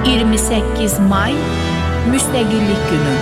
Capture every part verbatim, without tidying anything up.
iyirmi səkkiz may Müstəqillik Günü.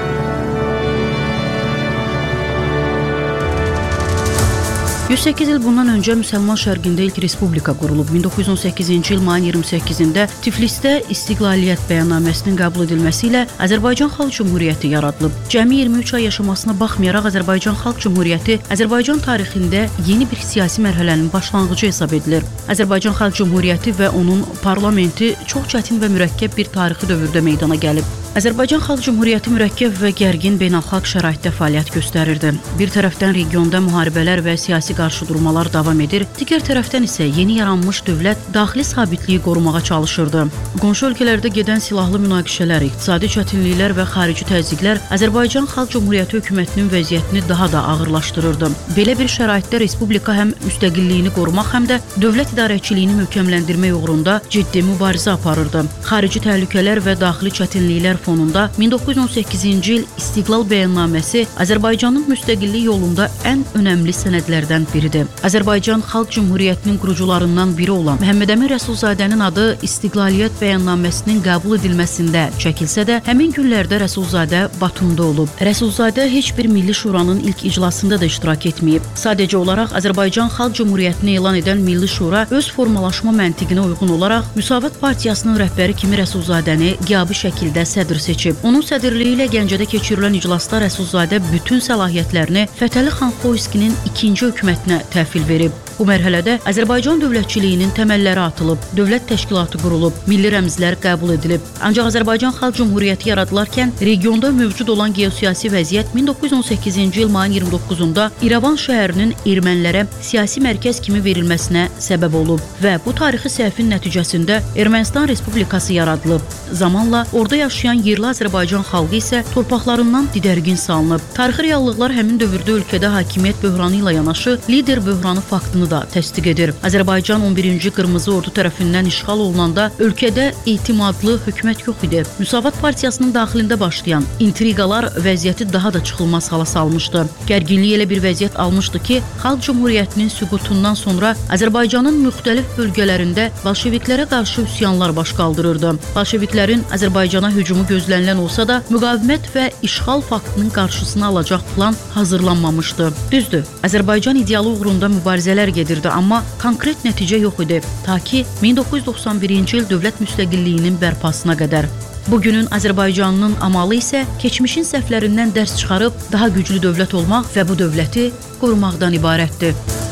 yüz səkkiz il bundan öncə Müsəlman Şərqində ilk respublika qurulub. min doqquz yüz on səkkizinci il mayın iyirmi səkkizində Tiflisdə İstiqlaliyyət bəyannaməsinin qəbul edilməsi ilə Azərbaycan Xalq Cümhuriyyəti yaradılıb. Cəmi iyirmi üç ay yaşamasına baxmayaraq Azərbaycan Xalq Cümhuriyyəti Azərbaycan tarixində yeni bir siyasi mərhələnin başlanğıcı hesab edilir. Azərbaycan Xalq Cümhuriyyəti və onun parlamenti çox çətin və mürəkkəb bir tarixi dövrdə meydana gəlib. Azərbaycan Xalq Cümhuriyyəti mürəkkəb və gərgin beynəlxalq şəraitdə fəaliyyət göstərirdi. Bir tərəfdən regionda müharibələr və siyasi qarşıdurmalar davam edir, digər tərəfdən isə yeni yaranmış dövlət daxili sabitliyi qorumağa çalışırdı. Qonşu ölkələrdə gedən silahlı münaqişələr, iqtisadi çətinliklər və xarici təzyiqlər Azərbaycan Xalq Cümhuriyyəti hökumətinin vəziyyətini daha da ağırlaşdırırdı. Belə bir şəraitdə respublika həm müstəqilliyini qorumaq, həm də dövlət idarəçiliyini möhkəmləndirmək uğrunda ciddi mübarizə aparırdı. Xarici təhlükələr və daxili çətinliklər fonunda min doqquz yüz on səkkizinci il İstiqlal Bəyannaməsi Azərbaycanın müstəqillik yolunda ən önəmli sənədlərdən biridir. Azərbaycan Xalq Cümhuriyyətinin qurucularından biri olan Məhəmməd Əmin Rəsulzadənin adı İstiqlaliyyət Bəyannaməsinin qəbul edilməsində çəkilsə də, həmin günlərdə Rəsulzadə Batumda olub. Rəsulzadə heç bir Milli Şuranın ilk iclasında da iştirak etməyib. Sadəcə olaraq Azərbaycan Xalq Cümhuriyyətini elan edən Milli Şura öz formalaşma məntiqinə uyğun olaraq Müsavat Partiyasının rəhbəri kimi Rəsulzadəni qiyabi şəkildə sədr seçib. Onun sədrliyi ilə Gəncədə keçirilən iclasda Rəsulzadə bütün səlahiyyətlərini Fətəli xan Xoyskinin ikinci hökumətinə təhvil verib. Bu mərhələdə Azərbaycan dövlətçiliyinin təməlləri atılıb, dövlət təşkilatı qurulub, milli rəmzlər qəbul edilib. Ancaq Azərbaycan Xalq Cümhuriyyəti yaradılarkən regionda mövcud olan geosiyasi vəziyyət min doqquz yüz on səkkizinci il mayın iyirmi doqquzunda İrəvan şəhərinin ermənilərə siyasi mərkəz kimi verilməsinə səbəb olub və bu tarixi səhvin nəticəsində Ermənistan Respublikası yaradılıb. Zamanla orada yaşayan yerli Azərbaycan xalqı isə torpaqlarından didərgin salınıb. Tarixi reallıqlar həmin dövrdə ölkədə hakimiyyət böhranı ilə yanaşı lider böhranı faktını da təsdiq edir. Azərbaycan on birinci Qırmızı Ordu tərəfindən işğal olunanda ölkədə etimadlı hökumət yox idi. Müsavat Partiyasının daxilində başlayan intriqalar vəziyyəti daha da çıxılmaz hala salmışdı. Gərginlik elə bir vəziyyət almışdı ki, Xalq Cümhuriyyətinin süqutundan sonra Azərbaycanın müxtəlif bölgələrində bolşeviklərə qarşı üsyanlar baş qaldırırdı. Bolşeviklərin Azərbaycana hücumu gözlənilən olsa da, müqavimət və işğal faktının qarşısını alacaq plan hazırlanmamışdı. Düzdür, Azərbaycan idealı uğrunda mübarizələr gedirdi, amma konkret nəticə yox idi, ta ki min doqquz yüz doxsan birinci il dövlət müstəqilliyinin bərpasına qədər. Bugünün Azərbaycanının amalı isə keçmişin səhvlərindən dərs çıxarıb daha güclü dövlət olmaq və bu dövləti qorumaqdan ibarətdir.